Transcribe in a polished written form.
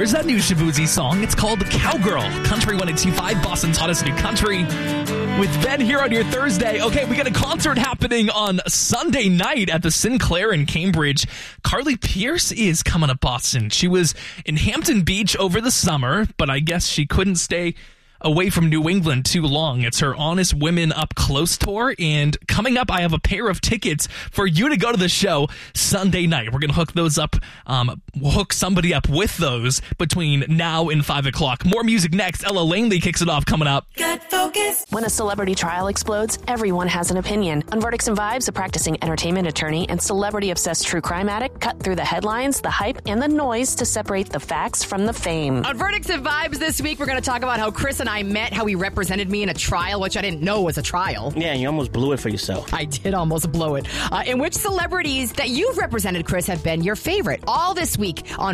There's that new Shabuzi song. It's called Cowgirl. Country 102.5, Boston's hottest new country. With Ben here on your Thursday. Okay, we got a concert happening on Sunday night at the Sinclair in Cambridge. Carly Pearce is coming to Boston. She was in Hampton Beach over the summer, but I guess she couldn't stay away from New England too long. It's her Honest Women Up Close tour, and coming up, I have a pair of tickets for you to go to the show Sunday night. We're going to hook those up, we'll hook somebody up with those between now and 5 o'clock. More music next. Ella Langley kicks it off coming up. Good focus. When a celebrity trial explodes, everyone has an opinion. On Verdicts and Vibes, a practicing entertainment attorney and celebrity-obsessed true crime addict cut through the headlines, the hype, and the noise to separate the facts from the fame. On Verdicts and Vibes this week, we're going to talk about how Chris and I met, how he represented me in a trial, which I didn't know was a trial. Yeah, you almost blew it for yourself. I did almost blow it. And which celebrities that you've represented, Chris, have been your favorite. All this week on